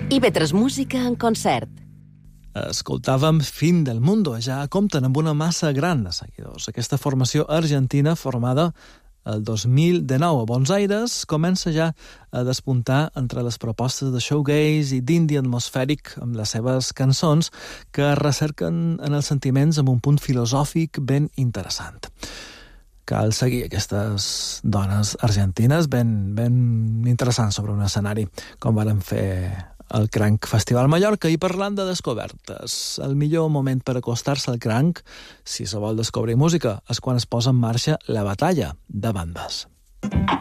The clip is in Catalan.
IB3 Música en concert. Escoltàvem Fin del Mundo, ja compten amb una massa gran de seguidors. Aquesta formació argentina, formada el 2019 a Buenos Aires, comença ja a despuntar entre les propostes de showgaze i d'indie atmosfèric amb les seves cançons que recerquen en els sentiments amb un punt filosòfic ben interessant. Cal seguir aquestes dones argentines ben interessants sobre un escenari, com varen fer el Cranc Festival Mallorca. I parlant de descobertes, el millor moment per acostar-se al Cranc, si se vol descobrir música, és quan es posa en marxa la batalla de bandes.